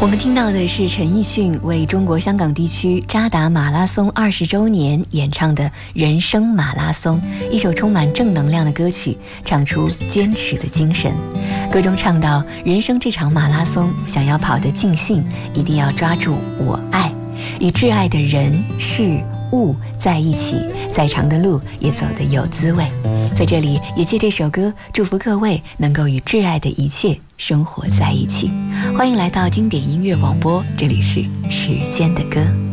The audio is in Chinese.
我们听到的是陈奕迅为中国香港地区扎达马拉松20周年演唱的《人生马拉松》，一首充满正能量的歌曲，唱出坚持的精神。歌中唱到，人生这场马拉松，想要跑得尽兴，一定要抓住我爱，与挚爱的人事物在一起，再长的路也走得有滋味。在这里也借这首歌祝福各位能够与挚爱的一切生活在一起。欢迎来到经典音乐广播，这里是时间的歌。